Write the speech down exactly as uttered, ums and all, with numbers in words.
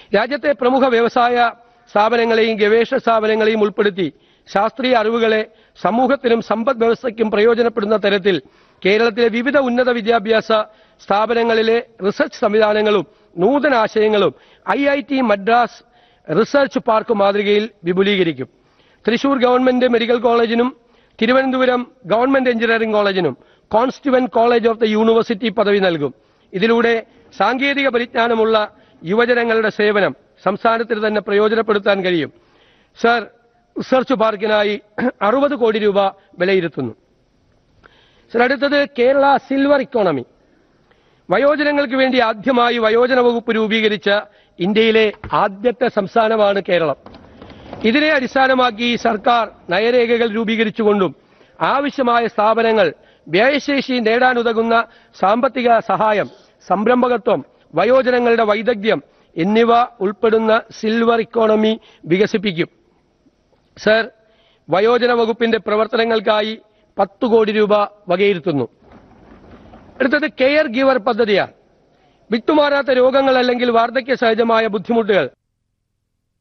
രാജ്യത്തെ പ്രമുഖ വ്യവസായ സ്ഥാപനങ്ങളെയും ഗവേഷണ സ്ഥാപനങ്ങളെയും ഉൾപ്പെടുത്തി ശാസ്ത്രീയ അറിവുകളെ സമൂഹത്തിനും സമ്പദ് വ്യവസ്ഥയ്ക്കും പ്രയോജനപ്പെടുന്ന തരത്തിൽ കേരളത്തിലെ വിവിധ ഉന്നത വിദ്യാഭ്യാസ സ്ഥാപനങ്ങളിലെ റിസർച്ച് സംവിധാനങ്ങളും നൂതന ആശയങ്ങളും I I T Madras research park മാതൃകയിൽ വിപുലീകരിക്കും. Thrissur government medical കോളേജിനും Thiruvananthapuram government engineering കോളേജിനും constituent college of the university പദവി നൽകും. ഇതിലൂടെ സാങ്കേതിക പരിജ്ഞാനമുള്ള യുവജനങ്ങളുടെ സേവനം സംസ്ഥാനത്തിന് തന്നെ പ്രയോജനപ്പെടുത്താൻ കഴിയും. സർ, റിസർച്ച് പാർക്കിനായി അറുപത് കോടി രൂപ വിലയിരുത്തുന്നു. സർ, അടുത്തത് കേരള സിൽവർ ഇക്കോണമി. വയോജനങ്ങൾക്ക് വേണ്ടി ആദ്യമായി വയോജന വകുപ്പ് രൂപീകരിച്ച ഇന്ത്യയിലെ ആദ്യത്തെ സംസ്ഥാനമാണ് കേരളം. ഇതിനെ അടിസ്ഥാനമാക്കി സർക്കാർ നയരേഖകൾ രൂപീകരിച്ചുകൊണ്ടും ആവശ്യമായ സ്ഥാപനങ്ങൾ, വ്യയശേഷി നേടാനുതകുന്ന സാമ്പത്തിക സഹായം, സംരംഭകത്വം, വയോജനങ്ങളുടെ വൈദഗ്ധ്യം എന്നിവ ഉൾപ്പെടുന്ന സിൽവർ ഇക്കോണമി വികസിപ്പിക്കും. സർ, വയോജന വകുപ്പിന്റെ പ്രവർത്തനങ്ങൾക്കായി പത്ത് കോടി രൂപ വകയിരുത്തുന്നു. അടുത്തത് കെയർ ഗിവർ പദ്ധതിയാണ്. വിട്ടുമാറാത്ത രോഗങ്ങൾ അല്ലെങ്കിൽ വാർദ്ധക്യ സഹജമായ ബുദ്ധിമുട്ടുകൾ